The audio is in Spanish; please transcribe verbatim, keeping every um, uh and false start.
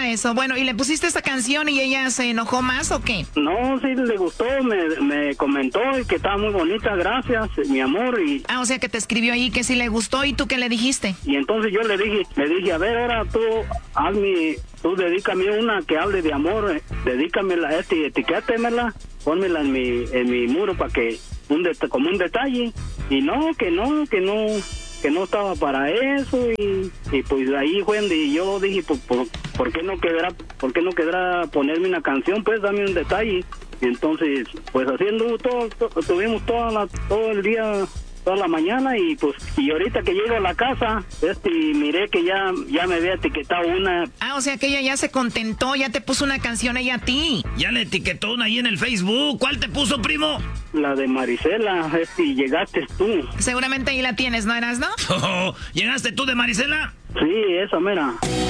eso. Bueno, ¿y le pusiste esta canción y ella se enojó más o qué? No, sí le gustó, me, me comentó que estaba muy bonita, gracias, mi amor. Y ah, o sea que te escribió ahí que sí le gustó, ¿y tú qué le dijiste? Y entonces yo le dije, le dije, a ver, ahora tú hazme, tú dedícame una que hable de amor, eh, dedícamela, este, etiquétemela, pónmela en mi, en mi muro para que, un det como un detalle. Y no, que no, que no, que no estaba para eso. Y, y pues ahí fue donde yo dije, pues, por, ¿por qué no quedará, por qué no quedará ponerme una canción? Pues dame un detalle. Y entonces, pues haciendo todo, todo tuvimos toda la, todo el día, toda la mañana, y pues y ahorita que llego a la casa, este miré que ya ya me había etiquetado una. Ah, o sea que ella ya se contentó, ya te puso una canción ella a ti. Ya le etiquetó una ahí en el Facebook. ¿Cuál te puso, primo? La de Marisela, este, y llegaste tú. Seguramente ahí la tienes, ¿no eras, no? Oh, ¿llegaste tú de Marisela? Sí, esa mera.